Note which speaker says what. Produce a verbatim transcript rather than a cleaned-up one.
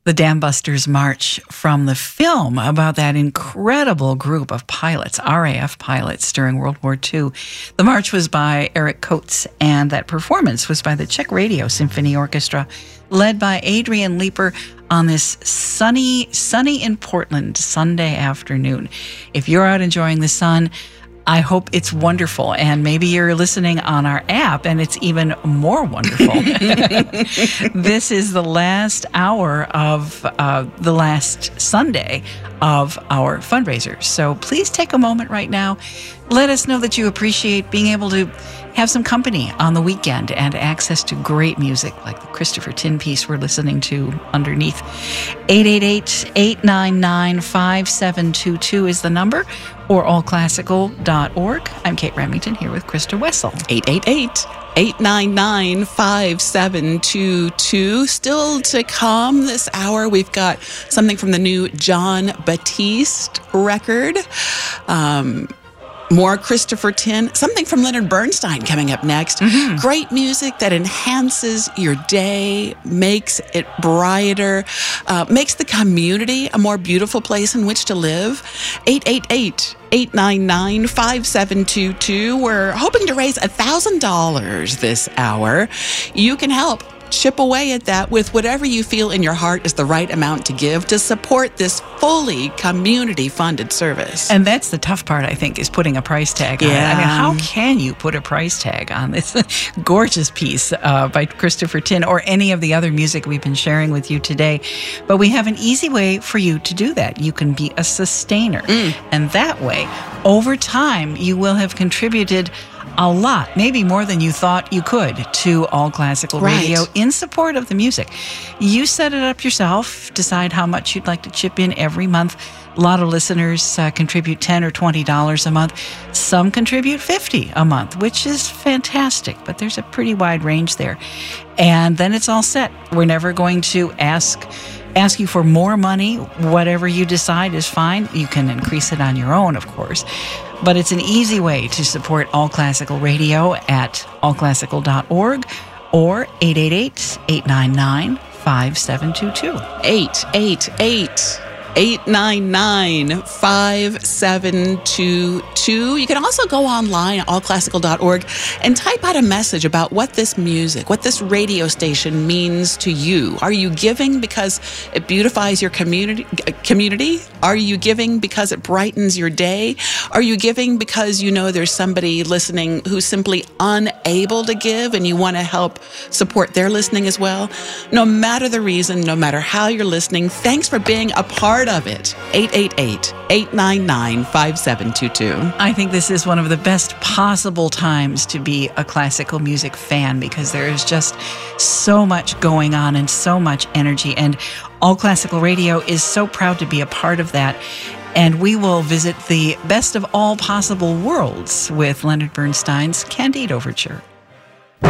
Speaker 1: The Dam Busters March from the film about that incredible group of pilots, R A F pilots during World War Two. The march was by Eric Coates, and that performance was by the Czech Radio Symphony Orchestra, led by Adrian Leeper on this sunny, sunny in Portland Sunday afternoon. If you're out enjoying the sun, I hope it's wonderful, and maybe you're listening on our app and it's even more wonderful. This is the last hour of uh, the last Sunday of our fundraiser. So please take a moment right now. Let us know that you appreciate being able to have some company on the weekend and access to great music like the Christopher Tin piece we're listening to underneath. eight eight eight, eight nine nine, five seven two two is the number, or all classical dot org. I'm Kate Remington here with Krista Wessel.
Speaker 2: eight eight eight, eight nine nine, five seven two two. Still to come this hour, we've got something from the new Jon Batiste record. Um... More Christopher Tin, something from Leonard Bernstein coming up next. Mm-hmm. Great music that enhances your day, makes it brighter, uh, makes the community a more beautiful place in which to live. eight eight eight, eight nine nine, five seven two two. We're hoping to raise one thousand dollars this hour. You can help. Chip away at that with whatever you feel in your heart is the right amount to give to support this fully community-funded service.
Speaker 1: And that's the tough part, I think, is putting a price tag on
Speaker 2: yeah.
Speaker 1: it. I mean, how can you put a price tag on this gorgeous piece uh, by Christopher Tin or any of the other music we've been sharing with you today? But we have an easy way for you to do that. You can be a sustainer. Mm. And that way, over time, you will have contributed a lot, maybe more than you thought you could, to All Classical
Speaker 2: right.
Speaker 1: Radio in support of the music. You set it up yourself, decide how much you'd like to chip in every month. A lot of listeners uh, contribute ten or twenty dollars a month. Some contribute fifty dollars a month, which is fantastic, but there's a pretty wide range there. And then it's all set. We're never going to ask ask you for more money. Whatever you decide is fine. You can increase it on your own, of course. But it's an easy way to support All Classical Radio at all classical dot org or eight eight eight, eight nine nine, five seven two two.
Speaker 2: eight eight eight, eight nine nine, five seven two two. You can also go online at all classical dot org and type out a message about what this music, what this radio station means to you. Are you giving because it beautifies your community? Community? Are you giving because it brightens your day? Are you giving because you know there's somebody listening who's simply unable to give and you want to help support their listening as well? No matter the reason, no matter how you're listening, thanks for being a part of it. eight eight eight, eight nine nine, five seven two two.
Speaker 1: I think this is one of the best possible times to be a classical music fan because there is just so much going on and so much energy. And All Classical Radio is so proud to be a part of that. And we will visit the best of all possible worlds with Leonard Bernstein's Candide Overture.